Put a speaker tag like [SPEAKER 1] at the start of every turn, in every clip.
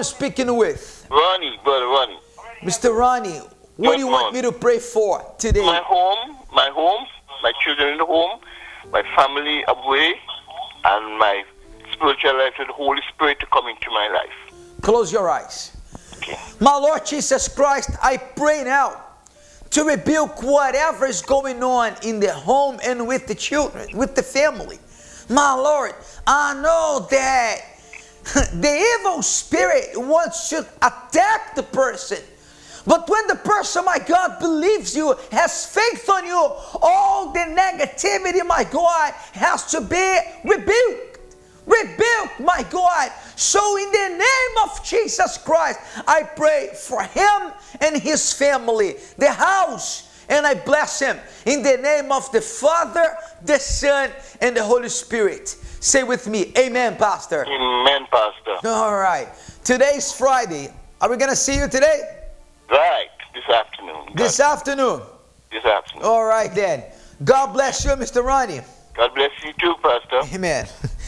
[SPEAKER 1] I'm speaking with?
[SPEAKER 2] Ronnie, Brother Ronnie.
[SPEAKER 1] Mr. Ronnie, what do you want me to pray for today?
[SPEAKER 2] My home, my children in the home, my family away, and my spiritual life with the Holy Spirit to come into my life.
[SPEAKER 1] Close your eyes.
[SPEAKER 2] Okay.
[SPEAKER 1] My Lord Jesus Christ, I pray now to rebuke whatever is going on in the home and with the children, with the family. My Lord, I know that the evil spirit wants to attack the person. But when the person, my God, believes you, has faith on you, all the negativity, my God, has to be rebuked. Rebuke, my God. So in the name of Jesus Christ, I pray for him and his family, the house, and I bless him in the name of the Father, the Son, and the Holy Spirit. Say with me, amen, Pastor.
[SPEAKER 2] Amen, Pastor.
[SPEAKER 1] All right. Today's Friday. Are we going to see you today?
[SPEAKER 2] Right, this afternoon.
[SPEAKER 1] This afternoon.
[SPEAKER 2] This afternoon.
[SPEAKER 1] All right then. God bless you, Mr. Ronnie.
[SPEAKER 2] God bless you too, Pastor.
[SPEAKER 1] Amen.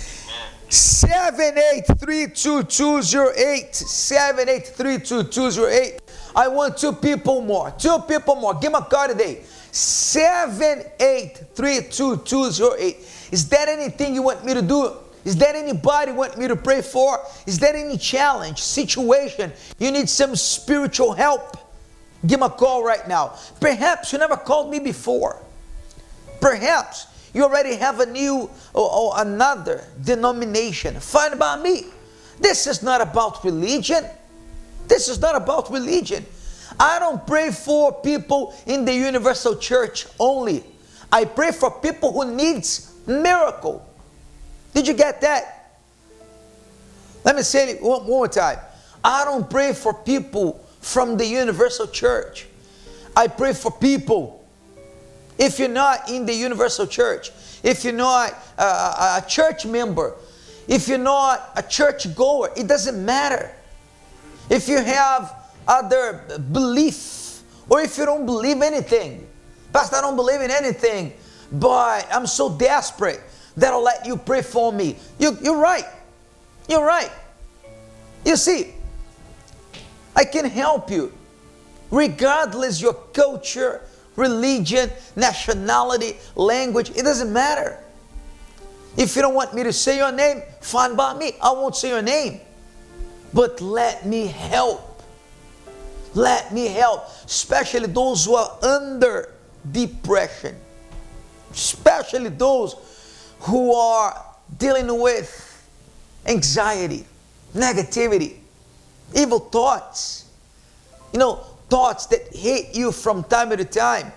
[SPEAKER 1] 7832208. 7832208. I want two people more. Two people more. Give me a call today. 7832208. Is there anything you want me to do? Is there anybody you want me to pray for? Is there any challenge, situation? You need some spiritual help? Give me a call right now. Perhaps you never called me before. Perhaps you already have a new or another denomination. Fine about me. This is not about religion. This is not about religion. I don't pray for people in the universal church only. I pray for people who needs miracle. Did you get that? Let me say it one more time. I don't pray for people from the universal church. I pray for people. If you're not in the universal church, if you're not a church member, if you're not a church goer, it doesn't matter. If you have other belief, or if you don't believe anything. Pastor, I don't believe in anything, but I'm so desperate that I'll let you pray for me. You're right. You're right. You see, I can help you. Regardless your culture, religion, nationality, language, it doesn't matter. If you don't want me to say your name, fine by me. I won't say your name. But let me help. Let me help. Especially those who are under depression. Especially those who are dealing with anxiety, negativity, evil thoughts. You know, thoughts that hit you from time to time.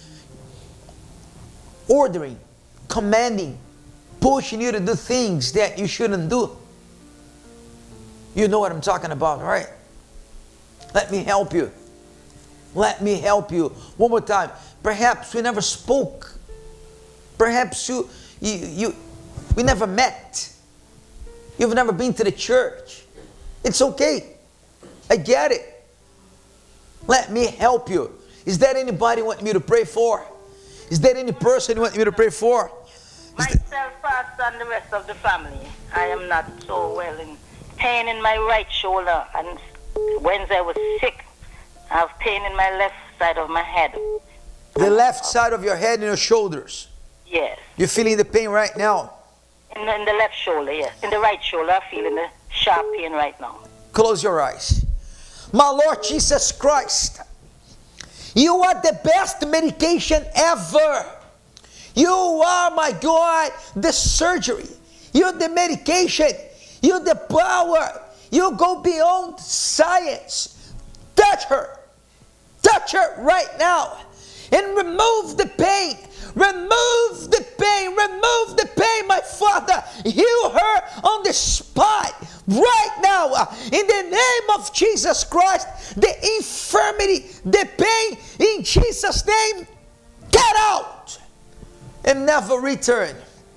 [SPEAKER 1] Ordering, commanding, pushing you to do things that you shouldn't do. You know what I'm talking about, right? Let me help you. Let me help you. One more time. Perhaps we never spoke. Perhaps we never met. You've never been to the church. It's okay. I get it. Let me help you. Is there anybody you want me to pray for? Is there any person you want me to pray for?
[SPEAKER 3] Myself, Pastor, and the rest of the family. I am not so well in pain in my right shoulder, and Wednesday I was sick. I have pain in my left side of my head.
[SPEAKER 1] The left side of your head and your shoulders.
[SPEAKER 3] Yes.
[SPEAKER 1] You're feeling the pain right now?
[SPEAKER 3] In the left shoulder, yes. In the right shoulder, I'm feeling the sharp pain right now.
[SPEAKER 1] Close your eyes. My Lord Jesus Christ, you are the best medication ever. You are, my God, the surgery. You're the medication. You're the power. You go beyond science. Touch her. Touch her right now. And remove the pain. Remove the pain. Remove the pain, my Father. Heal her on the spot. Right now. In the name of Jesus Christ. The infirmity, the pain, in Jesus' name, get out. And never return.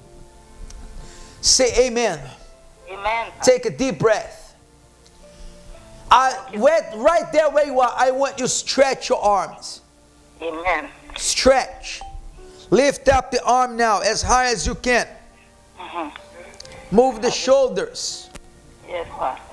[SPEAKER 1] Say amen.
[SPEAKER 3] Amen.
[SPEAKER 1] Take a deep breath. Right there where you are, I want you to stretch your arms.
[SPEAKER 3] Amen.
[SPEAKER 1] Stretch. Lift up the arm now as high as you can. Move the shoulders.
[SPEAKER 3] Yes, Father.